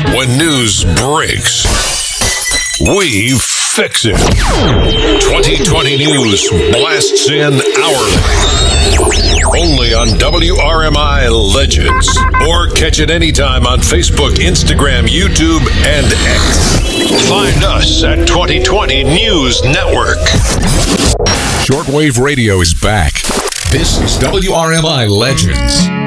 When news breaks, we fix it. 2020 News blasts in hourly. Only on WRMI Legends. Or catch it anytime on Facebook, Instagram, YouTube, and X. Find us at 2020 News Network. Shortwave radio is back. This is WRMI Legends.